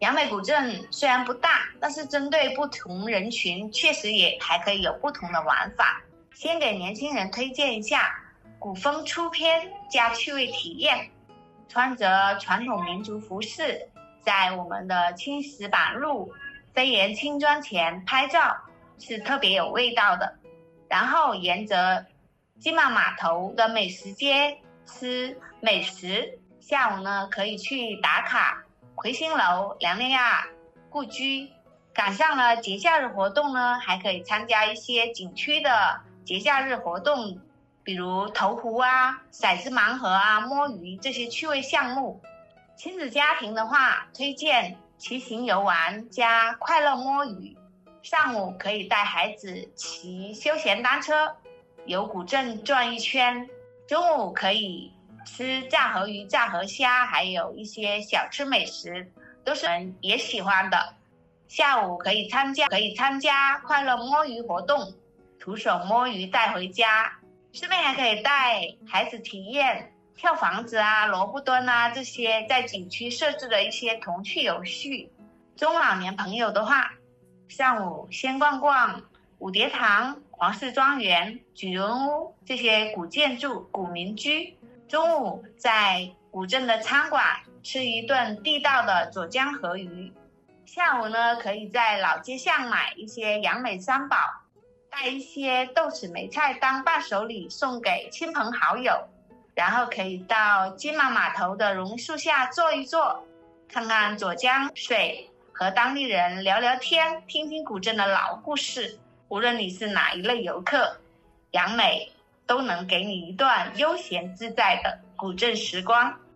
杨梅古镇虽然不大，但是针对不同人群确实也还可以有不同的玩法。先给年轻人推荐一下古风出片加趣味体验，穿着传统民族服饰，在我们的青石板路飞檐青砖前拍照是特别有味道的。然后沿着金马码头的美食街吃美食，下午呢可以去打卡魁星楼、梁内亚故居。赶上了节假日活动呢，还可以参加一些景区的节假日活动，比如投壶啊、骰子盲盒啊、摸鱼这些趣味项目。亲子家庭的话，推荐骑行游玩加快乐摸鱼。上午可以带孩子骑休闲单车游古镇转一圈，中午可以吃炸河鱼、炸河虾，还有一些小吃美食，都是人也喜欢的。下午可以参加快乐摸鱼活动，徒手摸鱼带回家，顺便还可以带孩子体验跳房子啊、萝卜蹲啊这些在景区设置的一些童趣游戏。中老年朋友的话，上午先逛逛五蝶堂、皇室庄园、举人屋这些古建筑、古民居，中午在古镇的餐馆吃一顿地道的左江河鱼，下午呢可以在老街巷买一些杨梅三宝，带一些豆豉梅菜当伴手礼送给亲朋好友，然后可以到金马码头的榕树下坐一坐，看看左江水，和当地人聊聊天，听听古镇的老故事。无论你是哪一类游客，杨梅都能给你一段悠闲自在的古镇时光。